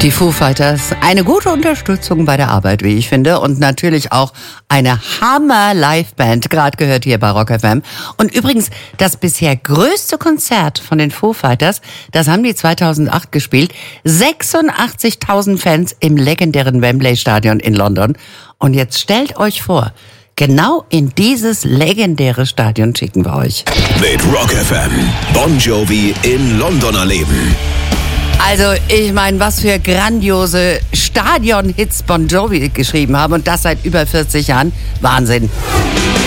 Die Foo Fighters, eine gute Unterstützung bei der Arbeit, wie ich finde. Und natürlich auch eine Hammer-Liveband, gerade gehört hier bei Rock FM. Und übrigens, das bisher größte Konzert von den Foo Fighters, das haben die 2008 gespielt. 86.000 Fans im legendären Wembley-Stadion in London. Und jetzt stellt euch vor, genau in dieses legendäre Stadion schicken wir euch. Mit Rock FM, Bon Jovi in London erleben. Also, ich meine, was für grandiose Stadion-Hits Bon Jovi geschrieben haben und das seit über 40 Jahren. Wahnsinn.